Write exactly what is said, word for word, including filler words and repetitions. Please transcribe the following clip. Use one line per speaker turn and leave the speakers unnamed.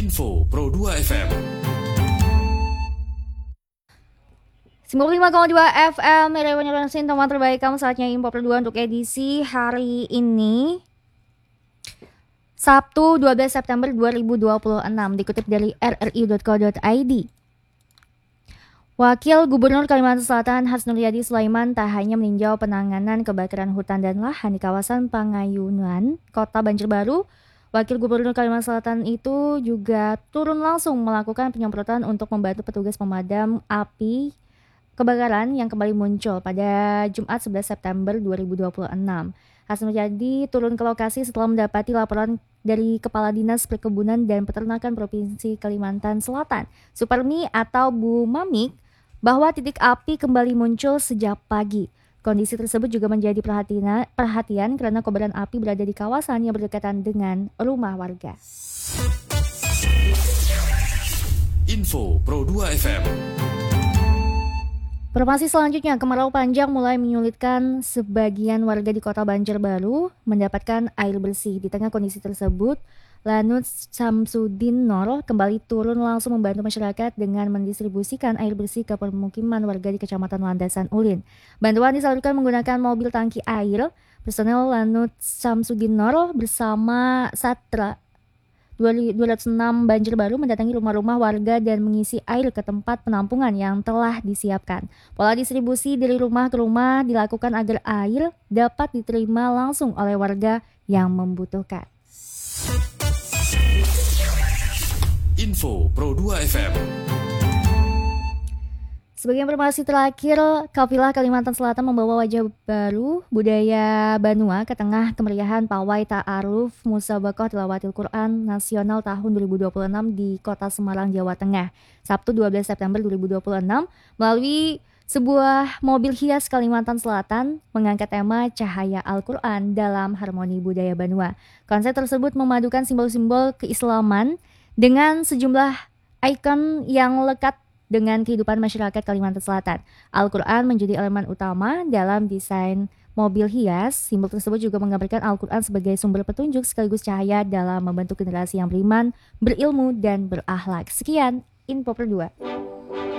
Info Pro dua F M.
sembilan puluh lima koma dua F M, Rewan Yulasin, teman terbaik kamu, saatnya Info Pro dua untuk edisi hari ini Sabtu dua belas September dua ribu dua puluh enam, dikutip dari r r i dot co dot i d. Wakil Gubernur Kalimantan Selatan Hasnul Yadi Sulaiman tak hanya meninjau penanganan kebakaran hutan dan lahan di kawasan Pangayunan, Kota Banjarbaru. Wakil Gubernur Kalimantan Selatan itu juga turun langsung melakukan penyemprotan untuk membantu petugas pemadam api kebakaran yang kembali muncul pada Jumat sebelas September dua ribu dua puluh enam. Hasnul Yadi turun ke lokasi setelah mendapati laporan dari Kepala Dinas Perkebunan dan Peternakan Provinsi Kalimantan Selatan, Suparmi atau Bu Mamik, bahwa titik api kembali muncul sejak pagi. Kondisi tersebut juga menjadi perhatian, perhatian karena kobaran api berada di kawasan yang berdekatan dengan rumah warga.
Info Pro dua F M.
Informasi selanjutnya, kemarau panjang mulai menyulitkan sebagian warga di Kota Banjarbaru mendapatkan air bersih. Di tengah kondisi tersebut, Lanut Samsudin Nor kembali turun langsung membantu masyarakat dengan mendistribusikan air bersih ke permukiman warga di Kecamatan Landasan Ulin. Bantuan disalurkan menggunakan mobil tangki air. Personel Lanut Samsudin Nor bersama Satra dua ratus enam Banjarbaru mendatangi rumah-rumah warga dan mengisi air ke tempat penampungan yang telah disiapkan. Pola distribusi dari rumah ke rumah dilakukan agar air dapat diterima langsung oleh warga yang membutuhkan.
Info Pro dua F M.
Sebagai informasi terakhir, Kafilah Kalimantan Selatan membawa wajah baru budaya Banua ke tengah kemeriahan pawai ta'aruf Musabaqah Tilawatil Quran Nasional tahun dua ribu dua puluh enam di Kota Semarang, Jawa Tengah, Sabtu dua belas September dua ribu dua puluh enam, melalui sebuah mobil hias Kalimantan Selatan mengangkat tema Cahaya Al-Quran dalam Harmoni Budaya Banua. Konsep tersebut memadukan simbol-simbol keislaman dengan sejumlah ikon yang lekat dengan kehidupan masyarakat Kalimantan Selatan. Al-Quran menjadi elemen utama dalam desain mobil hias. Simbol tersebut juga menggambarkan Al-Quran sebagai sumber petunjuk sekaligus cahaya dalam membentuk generasi yang beriman, berilmu, dan berakhlak. Sekian Info Pro dua.